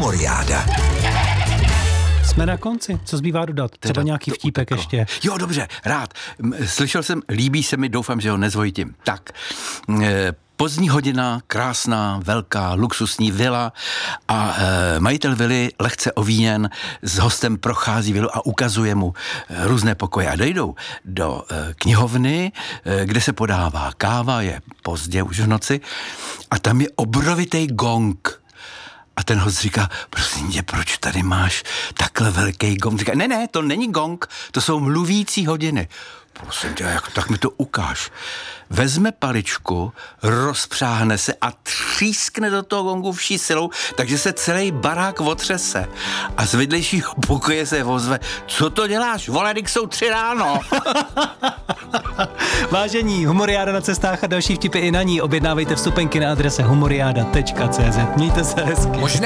Humoriáda. Jsme na konci, co zbývá dodat? Třeba nějaký vtípek ještě. Jo, dobře, rád. Slyšel jsem, líbí se mi, doufám, že ho nezvojitím. Tak, pozdní hodina, krásná, velká, luxusní vila a majitel vily lehce ovíněn s hostem prochází vilu a ukazuje mu různé pokoje. A dojdou do knihovny, kde se podává káva, je pozdě už v noci a tam je obrovitý gong. A ten host říká, prosím tě, proč tady máš takhle velký gong? Říká, ne, to není gong, to jsou mluvící hodiny. Prosím tě, tak mi to ukáž. Vezme paličku, rozpřáhne se a třískne do toho gongu vší silou, takže se celý barák otřese. A z vedlejšího pokoje se ozve, co to děláš? Vole, když jsou 3 ráno. Vážení, Humoriáda na cestách a další vtipy i na ní objednávejte vstupenky na adrese humoriada.cz. Mějte se hezky.